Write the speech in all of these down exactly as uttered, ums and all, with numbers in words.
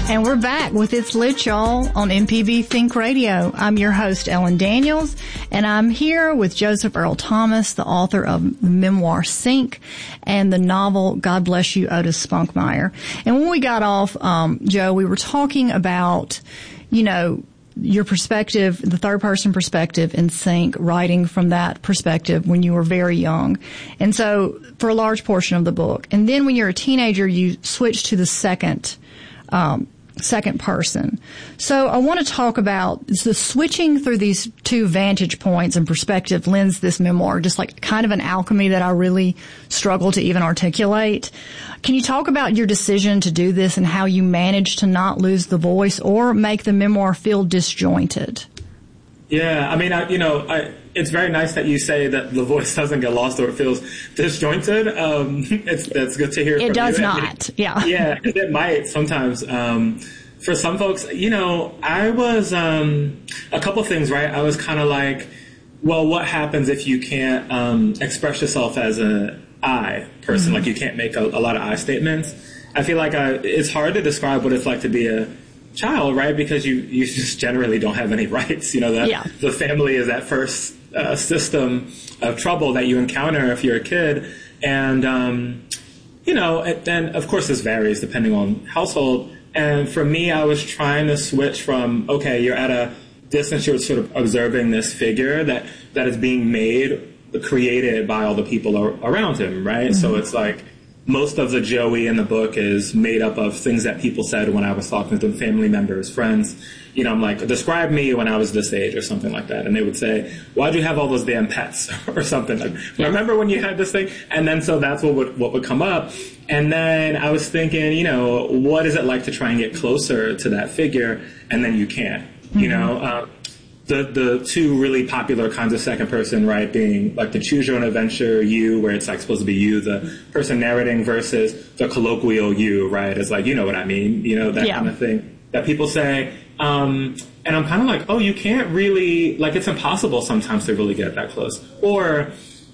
And we're back with It's Lit, y'all, on M P B Think Radio. I'm your host, Ellen Daniels, and I'm here with Joseph Earl Thomas, the author of the memoir Sink and the novel God Bless You, Otis Spunkmeyer. And when we got off, um, Joe, we were talking about, you know, your perspective, the third-person perspective in Sink, writing from that perspective when you were very young. And so, for a large portion of the book. And then when you're a teenager, you switch to the second um second person. So I want to talk about the switching through these two vantage points and perspective lends this memoir just like kind of an alchemy that I really struggle to even articulate. Can you talk about your decision to do this and how you managed to not lose the voice or make the memoir feel disjointed? Yeah, I mean, I, you know, I, it's very nice that you say that the voice doesn't get lost or it feels disjointed. Um, it's that's good to hear. It from does you. not. I mean, yeah. Yeah, it might sometimes. Um, for some folks, you know, I was um, a couple things, right? I was kind of like, well, what happens if you can't um, express yourself as a I person? Mm-hmm. Like you can't make a, a lot of I statements. I feel like I, it's hard to describe what it's like to be a child, right? Because you, you just generally don't have any rights. You know, that yeah. the family is that first uh, system of trouble that you encounter if you're a kid. And, um, you know, and then of course this varies depending on household. And for me, I was trying to switch from, okay, you're at a distance, you're sort of observing this figure that, that is being made, created by all the people ar- around him, right? Mm-hmm. So it's like, most of the Joey in the book is made up of things that people said when I was talking to family members, friends. You know, I'm like, describe me when I was this age or something like that. And they would say, why'd you have all those damn pets or something? Like, yeah. Remember when you had this thing? And then so that's what would, what would come up. And then I was thinking, you know, what is it like to try and get closer to that figure? And then you can't, mm-hmm. you know, uh, The the two really popular kinds of second person, right, being like the choose your own adventure you, where it's like supposed to be you, the person narrating, versus the colloquial you, right, it's like, you know what I mean, you know, that yeah. kind of thing that people say. Um, and I'm kind of like, oh, you can't really, like, it's impossible sometimes to really get that close. Or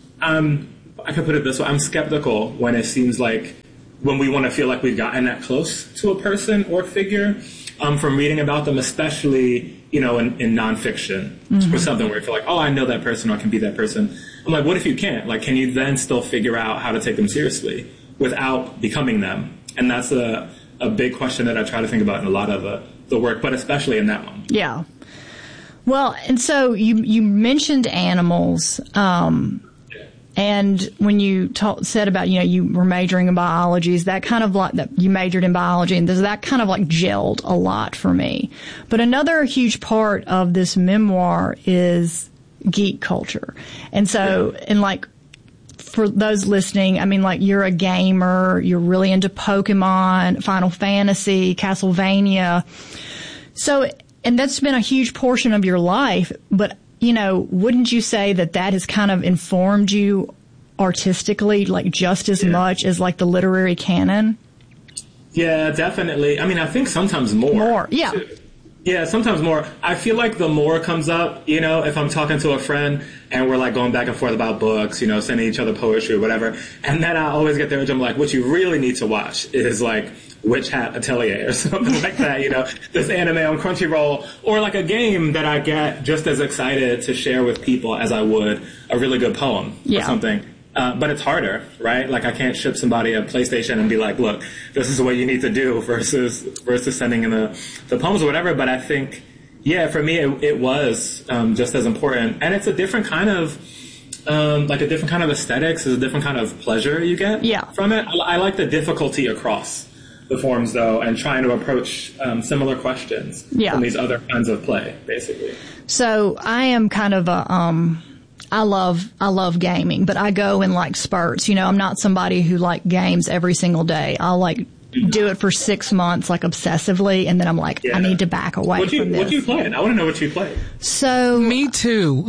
um, I could put it this way, I'm skeptical when it seems like when we want to feel like we've gotten that close to a person or figure, um, from reading about them, especially, you know, in, in nonfiction mm-hmm. or something where you feel like, oh, I know that person or I can be that person. I'm like, what if you can't? Like, can you then still figure out how to take them seriously without becoming them? And that's a, a big question that I try to think about in a lot of the, the work, but especially in that one. Yeah. Well, and so you, you mentioned animals, um, and when you talk, said about, you know, you were majoring in biology, is that kind of like that you majored in biology, and does that kind of like gelled a lot for me. But another huge part of this memoir is geek culture. And so, and like, for those listening, I mean, like, you're a gamer, you're really into Pokemon, Final Fantasy, Castlevania. So, and that's been a huge portion of your life, but you know, wouldn't you say that that has kind of informed you artistically, like just as yeah. much as like the literary canon? Yeah, definitely. I mean, I think sometimes more. More, yeah. Too. Yeah, sometimes more. I feel like the more comes up, you know, if I'm talking to a friend and we're like going back and forth about books, you know, sending each other poetry or whatever, and then I always get the urge, I'm like, what you really need to watch is like Witch Hat Atelier or something like that, you know, this anime on Crunchyroll, or like a game that I get just as excited to share with people as I would a really good poem yeah. or something. Uh, but it's harder, right? Like, I can't ship somebody a PlayStation and be like, look, this is what you need to do versus versus sending in the, the poems or whatever. But I think, yeah, for me, it, it was um, just as important. And it's a different kind of, um, like a different kind of aesthetics, is a different kind of pleasure you get yeah. from it. I, I like the difficulty across the forms, though, and trying to approach um, similar questions yeah. from these other kinds of play, basically. So I am kind of a... Um I love, I love gaming, but I go in like spurts. You know, I'm not somebody who like games every single day. I'll like do it for six months, like obsessively, and then I'm like, yeah. I need to back away what you, from this. What do you play? I want to know what you play. So. Me too.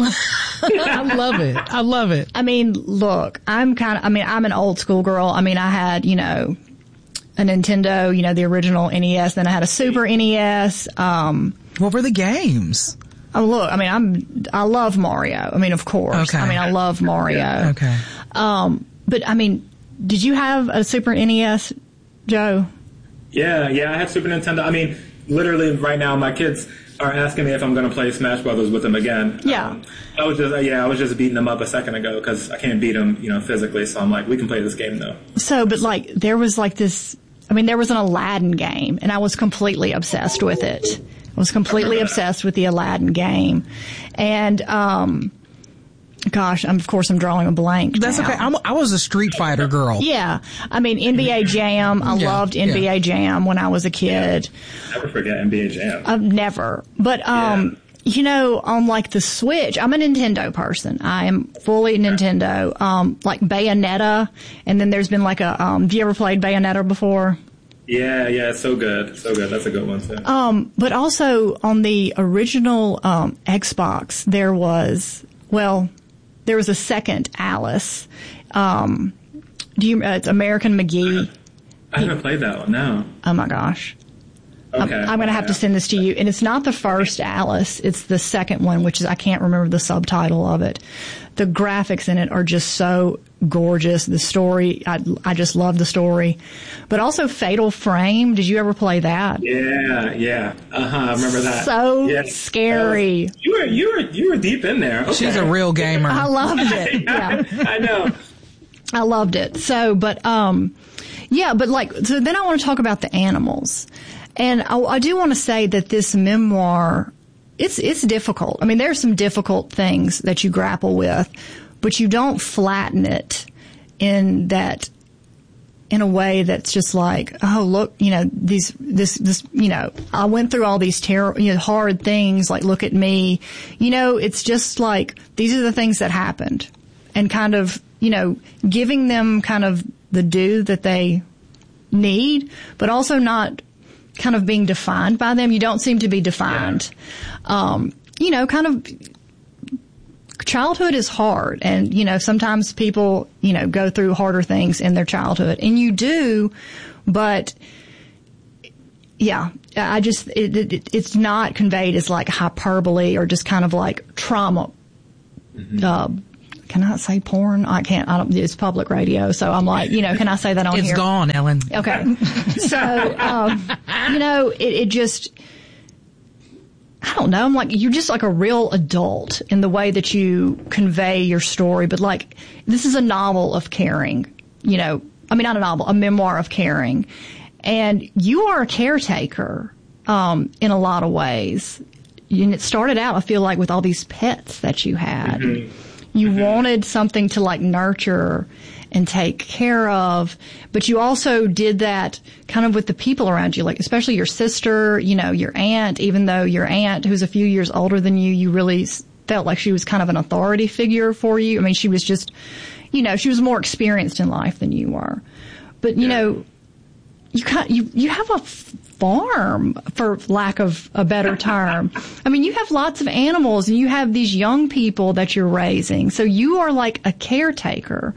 I love it. I love it. I mean, look, I'm kind of, I mean, I'm an old school girl. I mean, I had, you know, a Nintendo, you know, the original N E S, then I had a Super N E S. Um. What were the games? Oh, look, I mean, I'm, I love Mario. I mean, of course. Okay. I mean, I love Mario. Okay. Um, but I mean, did you have a Super N E S, Joe? Yeah, yeah, I had Super Nintendo. I mean, literally right now, my kids are asking me if I'm going to play Smash Brothers with them again. Yeah. Um, I was just, uh, yeah, I was just beating them up a second ago because I can't beat them, you know, physically. So I'm like, we can play this game though. So, but like, there was like this, I mean, there was an Aladdin game, and I was completely obsessed with it. I was completely obsessed with the Aladdin game. And, um, gosh, I'm, of course, I'm drawing a blank. That's now. okay. I'm, I was a Street Fighter girl. Yeah. I mean, N B A Jam. I Yeah, loved N B A yeah. Jam when I was a kid. Never forget N B A Jam. I've never. But, um, you know, on like the Switch, I'm a Nintendo person. I am fully Nintendo. Um, like Bayonetta. And then there's been like a, um, have you ever played Bayonetta before? Yeah, yeah, it's so good. So good. That's a good one, too. Um, but also on the original, um, Xbox, there was, well, there was a second Alice. Um, do you, uh, it's American McGee. I haven't played that one, no. Oh my gosh. Okay. I'm, I'm going to have to send this to you. And it's not the first Alice. It's the second one, which is, I can't remember the subtitle of it. The graphics in it are just so gorgeous. The story, I, I just love the story. But also Fatal Frame. Did you ever play that? Yeah, yeah. Uh-huh, I remember that. So yeah. scary. Uh, you were, you were, you were deep in there. Okay. She's a real gamer. I loved it. Yeah. I know. I loved it. So, but, um, yeah, but like, so then I want to talk about the animals. And I, I do want to say that this memoir, it's, it's difficult. I mean, there's some difficult things that you grapple with, but you don't flatten it in that, in a way that's just like, oh, look, you know, these, this, this, you know, I went through all these terrible, you know, hard things, like, look at me. You know, it's just like, these are the things that happened, and kind of, you know, giving them kind of the due that they need, but also not kind of being defined by them. You don't seem to be defined. Yeah. Um, you know, kind of, childhood is hard, and, you know, sometimes people, you know, go through harder things in their childhood, and you do, but yeah, I just, it, it, it's not conveyed as like hyperbole or just kind of like trauma. Mm-hmm. Uh, can I say porn? I can't, I don't, it's public radio, so I'm like, you know, can I say that on it's here? It's gone, Ellen. Okay. So, um, you know, it, it just, I don't know. I'm like, you're just like a real adult in the way that you convey your story. But like, this is a novel of caring, you know, I mean, not a novel, a memoir of caring. And you are a caretaker, um, in a lot of ways. And it started out, I feel like, with all these pets that you had. Mm-hmm. You mm-hmm. wanted something to like nurture and take care of, but you also did that kind of with the people around you, like especially your sister, you know, your aunt, even though your aunt, who's a few years older than you, you really felt like she was kind of an authority figure for you. I mean, she was just, you know, she was more experienced in life than you were. But, you yeah. know, you kind you, you have a farm, for lack of a better term. I mean, you have lots of animals, and you have these young people that you're raising. So you are like a caretaker.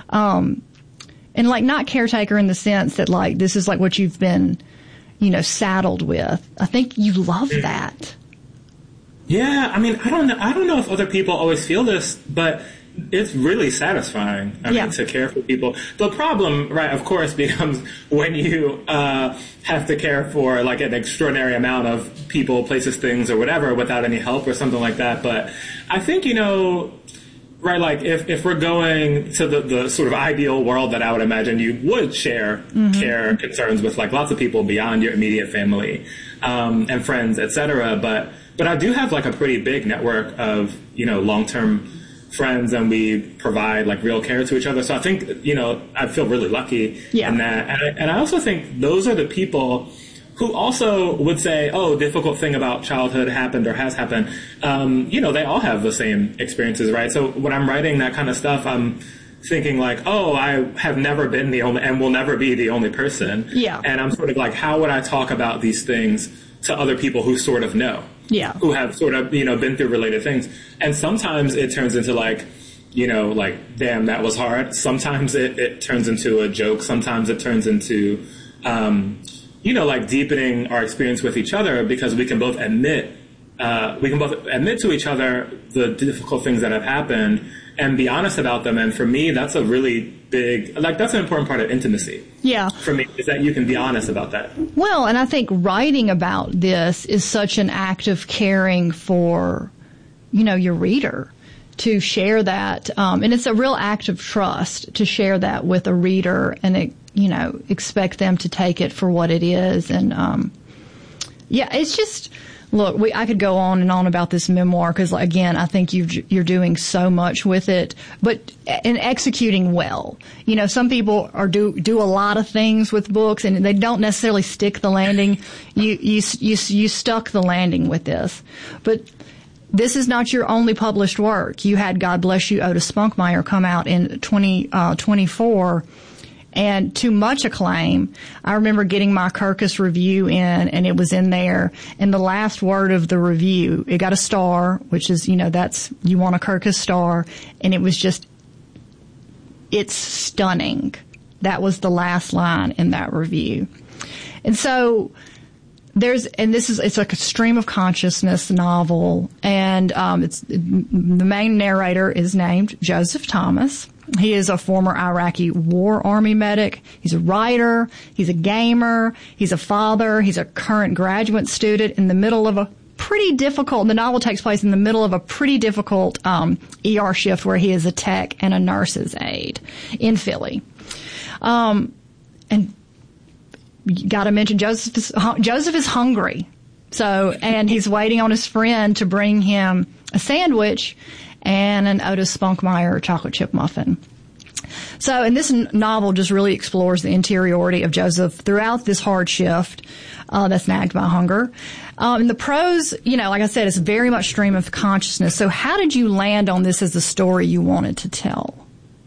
Um, and like not caretaker in the sense that like this is like what you've been, you know, saddled with. I think you love that. Yeah, I mean, I don't know. I don't know if other people always feel this, but it's really satisfying. I yeah. mean, to care for people. The problem, right, of course, becomes when you uh, have to care for like an extraordinary amount of people, places, things, or whatever without any help or something like that. But I think, you know, right, like if, if we're going to the, the sort of ideal world that I would imagine you would share mm-hmm. care concerns with like lots of people beyond your immediate family um, and friends, et cetera. But but I do have like a pretty big network of, you know, long-term friends, and we provide like real care to each other. So I think, you know, I feel really lucky yeah. in that. And I, and I also think those are the people who also would say, oh, difficult thing about childhood happened or has happened. Um, you know, they all have the same experiences, right? So when I'm writing that kind of stuff, I'm thinking like, oh, I have never been the only, and will never be the only person. Yeah. And I'm sort of like, how would I talk about these things to other people who sort of know? Yeah. Who have sort of, you know, been through related things. And sometimes it turns into like, you know, like, damn, that was hard. Sometimes it, it turns into a joke. Sometimes it turns into, um, you know, like deepening our experience with each other because we can both admit uh, we can both admit to each other the difficult things that have happened and be honest about them. And for me, that's a really big, like, that's an important part of intimacy. Yeah. For me, is that you can be honest about that. Well, and I think writing about this is such an act of caring for, you know, your reader, to share that. Um, and it's a real act of trust to share that with a reader and, it, you know, expect them to take it for what it is. And, um, yeah, it's just, look, we, I could go on and on about this memoir because, again, I think you've, you're doing so much with it, but in executing well. You know, some people are do do a lot of things with books and they don't necessarily stick the landing. You you you you stuck the landing with this, but this is not your only published work. You had God Bless You, Otis Spunkmeyer come out in twenty twenty-four. And to much acclaim. I remember getting my Kirkus review in, and it was in there. And the last word of the review, it got a star, which is, you know, that's, you want a Kirkus star. And it was just, it's stunning. That was the last line in that review. And so there's, and this is, it's like a stream of consciousness novel. And, um, it's, the main narrator is named Joseph Thomas. He is a former Iraqi war army medic. He's a writer. He's a gamer. He's a father. He's a current graduate student in the middle of a pretty difficult, the novel takes place in the middle of a pretty difficult um, E R shift where he is a tech and a nurse's aide in Philly. Um, and you got to mention Joseph is, Joseph is hungry. So, and he's waiting on his friend to bring him a sandwich and an Otis Spunkmeyer chocolate chip muffin. So, and this n- novel just really explores the interiority of Joseph throughout this hard shift uh, that's nagged by hunger. Um, and the prose, you know, like I said, it's very much stream of consciousness. So how did you land on this as the story you wanted to tell?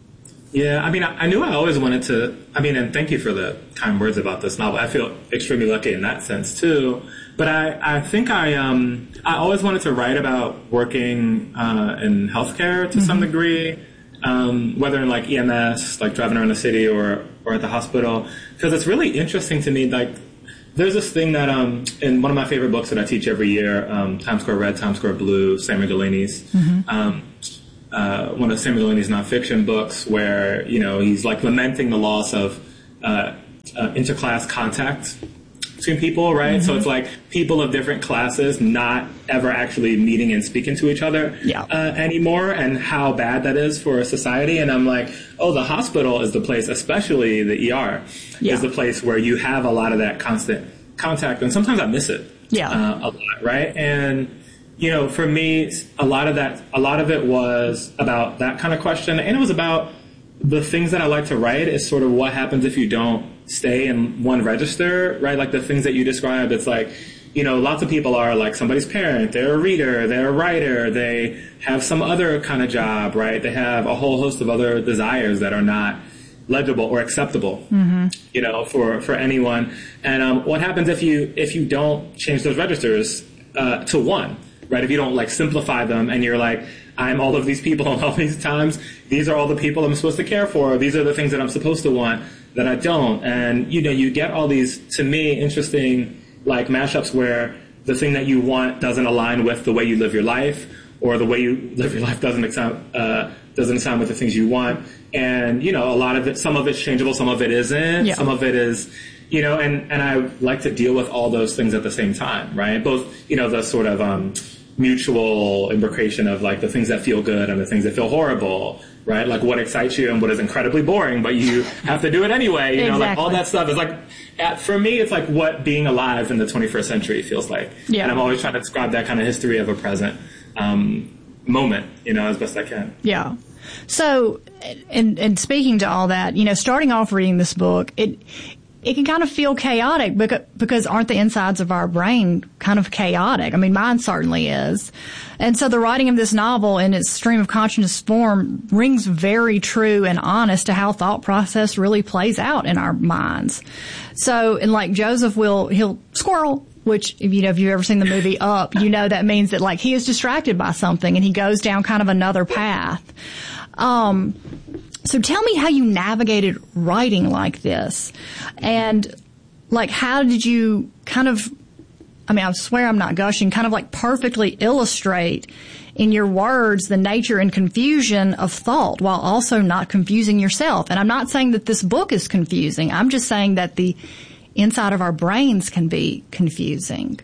Yeah, I mean, I, I knew I always wanted to, I mean, and thank you for the kind words about this novel. I feel extremely lucky in that sense, too. But I, I think I um I always wanted to write about working uh, in healthcare to mm-hmm. some degree, um, whether in like E M S, like driving around the city or, or at the hospital, because it's really interesting to me. Like, there's this thing that um in one of my favorite books that I teach every year, um, Times Square Red, Times Square Blue, Samuel Delaney's, mm-hmm. um, uh, one of Samuel Delaney's nonfiction books, where you know he's like lamenting the loss of uh, uh, interclass contact between people, right? Mm-hmm. So it's like people of different classes not ever actually meeting and speaking to each other yeah. uh, anymore, and how bad that is for a society. And I'm like, oh, the hospital is the place, especially the E R, yeah. is the place where you have a lot of that constant contact. And sometimes I miss it yeah. uh, a lot, right? And, you know, for me, a lot of that, a lot of it was about that kind of question. And it was about the things that I like to write is sort of what happens if you don't stay in one register, right? Like the things that you described, it's like, you know, lots of people are like somebody's parent, they're a reader, they're a writer, they have some other kind of job, right? They have a whole host of other desires that are not legible or acceptable, mm-hmm. you know, for, for anyone. And um, what happens if you if you don't change those registers uh, to one, right? If you don't like simplify them and you're like, I'm all of these people and all these times, these are all the people I'm supposed to care for, these are the things that I'm supposed to want that I don't. And, you know, you get all these, to me, interesting, like, mashups where the thing that you want doesn't align with the way you live your life, or the way you live your life doesn't sound, uh, doesn't sound with the things you want. And, you know, a lot of it, some of it's changeable, some of it isn't, yeah. some of it is, you know, and, and I like to deal with all those things at the same time, right? Both, you know, the sort of, um, mutual imbrication of like the things that feel good and the things that feel horrible, right? Like what excites you and what is incredibly boring, but you have to do it anyway. You know, exactly. like all that stuff is like, at, for me, it's like what being alive in the twenty-first century feels like. Yeah. And I'm always trying to describe that kind of history of a present um, moment, you know, as best I can. Yeah. So, and, and speaking to all that, you know, starting off reading this book, it, it can kind of feel chaotic because, because aren't the insides of our brain kind of chaotic? I mean, mine certainly is. And so the writing of this novel in its stream of consciousness form rings very true and honest to how thought process really plays out in our minds. So, and like Joseph will, he'll squirrel, which, if you know, if you've ever seen the movie Up, you know that means that like he is distracted by something and he goes down kind of another path. Um, So tell me how you navigated writing like this, and like how did you kind of I mean, I swear I'm not gushing, kind of like perfectly illustrate in your words the nature and confusion of thought while also not confusing yourself. And I'm not saying that this book is confusing. I'm just saying that the inside of our brains can be confusing.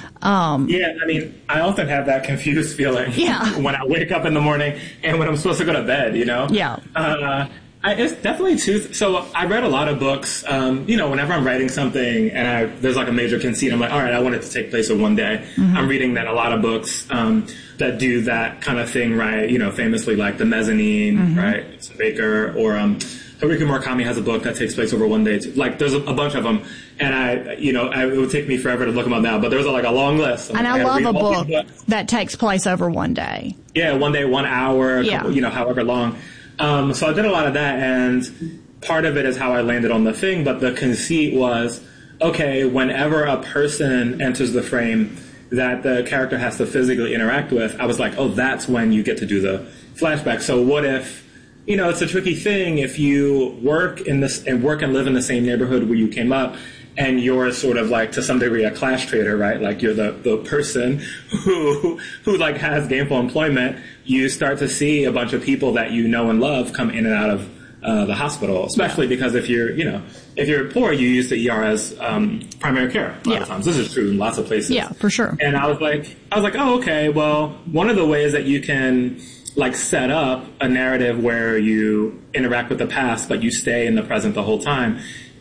Um, yeah, I mean, I often have that confused feeling yeah. when I wake up in the morning and when I'm supposed to go to bed, you know? Yeah. Uh, I, it's definitely too. Th- so I read a lot of books. Um, you know, whenever I'm writing something and I, there's like a major conceit, I'm like, all right, I want it to take place in one day. Mm-hmm. I'm reading then a lot of books um, that do that kind of thing, right? You know, famously like The Mezzanine, mm-hmm. right? It's Baker, or um, Haruki Murakami has a book that takes place over one day. Too. Like, there's a, a bunch of them, and I, you know, I, it would take me forever to look them up now. But there's like a long list. And I, I love a book that takes place over one day. Yeah, one day, one hour, yeah. couple, you know, however long. Um, so I did a lot of that, and part of it is how I landed on the thing, but the conceit was, okay, whenever a person enters the frame that the character has to physically interact with, I was like, oh, that's when you get to do the flashback. So what if, you know, it's a tricky thing if you work in this and work and live in the same neighborhood where you came up, and you're sort of like, to some degree, a class trader, right? Like, you're the, the person who, who like has gainful employment. You start to see a bunch of people that you know and love come in and out of uh, the hospital, especially yeah. because if you're, you know, if you're poor, you use the E R as um, primary care a lot yeah. of times. This is true in lots of places. Yeah, for sure. And I was like, I was like, oh, okay, well, one of the ways that you can like set up a narrative where you interact with the past, but you stay in the present the whole time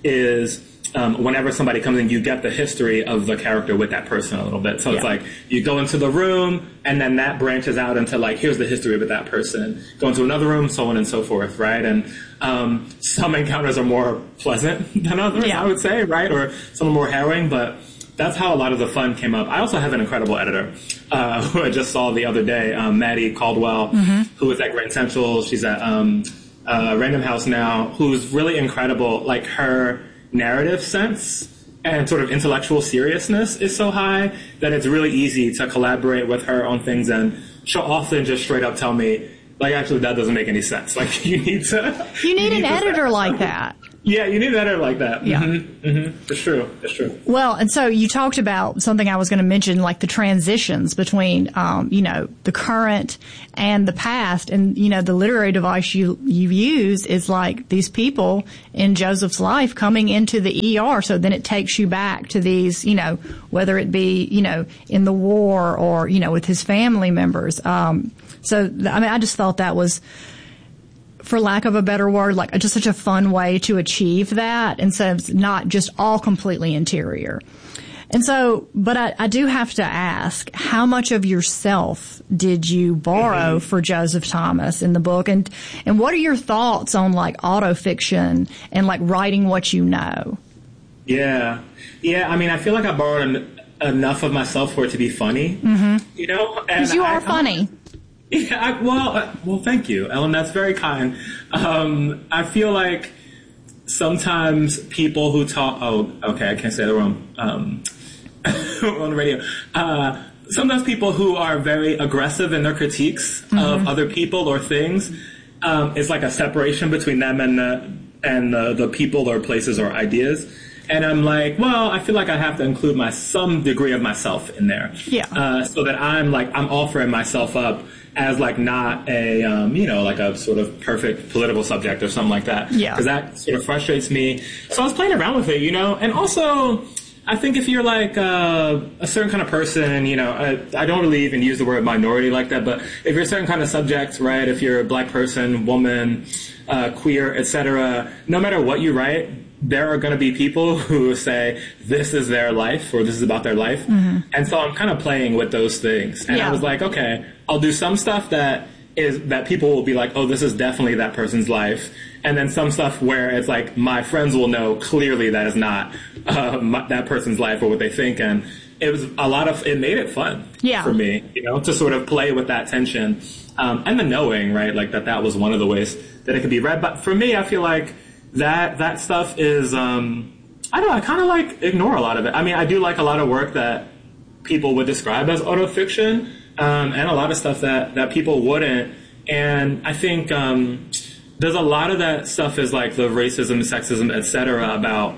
is Um, whenever somebody comes in, you get the history of the character with that person a little bit. So yeah. it's like you go into the room, and then that branches out into like, here's the history with that person. Go into another room, so on and so forth, right? And um, some encounters are more pleasant than others, yeah. I would say, right? Or some are more harrowing, but that's how a lot of the fun came up. I also have an incredible editor uh, who I just saw the other day, um, Maddie Caldwell, mm-hmm. who is at Grand Central. She's at um, uh, Random House now, who's really incredible. Like, her narrative sense and sort of intellectual seriousness is so high that it's really easy to collaborate with her on things, and she'll often just straight up tell me, like, actually, that doesn't make any sense. Like, you need to... You need, you need an editor like that. Yeah, you need an editor like that. Yeah. Mm-hmm. Mm-hmm. It's true. It's true. Well, and so you talked about something I was going to mention, like the transitions between, um, you know, the current and the past. And, you know, the literary device you, you use is like these people in Joseph's life coming into the E R. So then it takes you back to these, you know, whether it be, you know, in the war or, you know, with his family members. Um, so, I mean, I just thought that was, for lack of a better word, like just such a fun way to achieve that. And so it's not just all completely interior. And so, but I, I do have to ask, how much of yourself did you borrow mm-hmm. for Joseph Thomas in the book? And, and what are your thoughts on like autofiction and like writing what you know? Yeah. Yeah. I mean, I feel like I borrowed en- enough of myself for it to be funny, mm-hmm. you know? Because you are I, funny. I, Yeah, I, well, uh, well, thank you, Ellen. That's very kind. Um, I feel like sometimes people who talk, oh, okay, I can't say the wrong, um, on the radio. Uh, sometimes people who are very aggressive in their critiques mm-hmm. of other people or things, um, it's like a separation between them and the, and the, the people or places or ideas. And I'm like, well, I feel like I have to include my, some degree of myself in there. Yeah. Uh, so that I'm like, I'm offering myself up as like not a, um, you know, like a sort of perfect political subject or something like that. Yeah. Because that sort of frustrates me. So I was playing around with it, you know, and also I think if you're like uh, a certain kind of person, you know, I, I don't really even use the word minority like that, but if you're a certain kind of subject, right, if you're a black person, woman, uh, queer, et cetera, no matter what you write, there are going to be people who say this is their life or this is about their life. Mm-hmm. And so I'm kind of playing with those things. And yeah. I was like, okay, I'll do some stuff that is that people will be like, oh, this is definitely that person's life. And then some stuff where it's like my friends will know clearly that is not uh, my, that person's life or what they think. And it was a lot of, it made it fun yeah. for me, you know, to sort of play with that tension. Um, and the knowing, right, like that that was one of the ways that it could be read. But for me, I feel like that that stuff is, um, I don't know, I kind of like ignore a lot of it. I mean, I do like a lot of work that people would describe as autofiction, um, and a lot of stuff that, that people wouldn't. And I think um, there's a lot of that stuff is like the racism, sexism, et cetera, about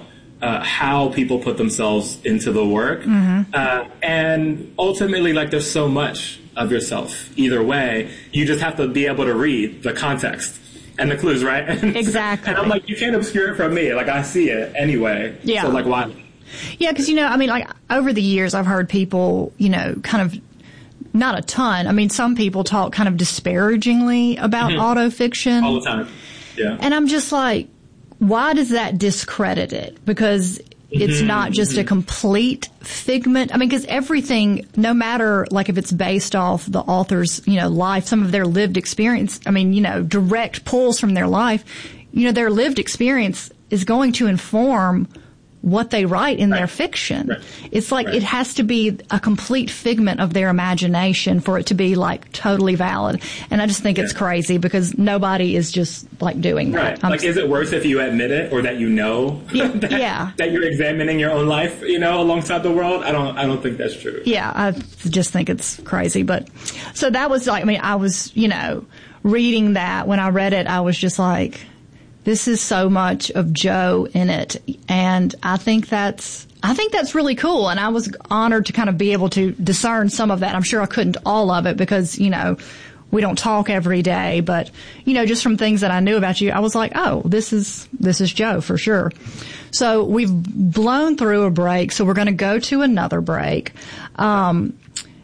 uh, how people put themselves into the work. Mm-hmm. Uh, and ultimately, like, there's so much of yourself either way. You just have to be able to read the context and the clues, right? Exactly. And I'm like, you can't obscure it from me. Like, I see it anyway. Yeah. So, like, why? Yeah, because, you know, I mean, like, over the years, I've heard people, you know, kind of, not a ton. I mean, some people talk kind of disparagingly about mm-hmm. autofiction. All the time. Yeah. And I'm just like, why does that discredit it? Because it's mm-hmm. not just a complete figment. I mean, because everything, no matter, like, if it's based off the author's, you know, life, some of their lived experience, I mean, you know, direct pulls from their life, you know, their lived experience is going to inform what they write in right. their fiction. Right. It's like right. it has to be a complete figment of their imagination for it to be, like, totally valid. And I just think yeah. it's crazy because nobody is just, like, doing that. Right. I'm like, is it worse if you admit it or that you know yeah, that, yeah. that you're examining your own life, you know, alongside the world? I don't, I don't think that's true. Yeah, I just think it's crazy. But so that was like, I mean, I was, you know, reading that. When I read it, I was just like, this is so much of Joe in it. And I think that's, I think that's really cool. And I was honored to kind of be able to discern some of that. I'm sure I couldn't all of it because, you know, we don't talk every day, but, you know, just from things that I knew about you, I was like, oh, this is, this is Joe for sure. So we've blown through a break. So we're going to go to another break. Um,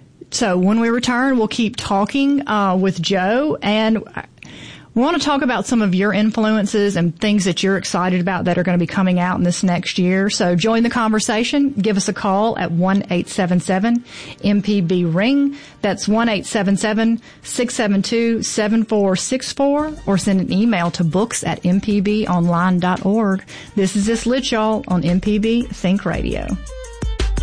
so when we return, we'll keep talking, uh, with Joe, and we want to talk about some of your influences and things that you're excited about that are going to be coming out in this next year. So join the conversation. Give us a call at one eight seven seven M P B ring. That's one eight seven seven six seven two seven four six four, or send an email to books at m p b online dot org. This is This Lit Y'all on M P B Think Radio.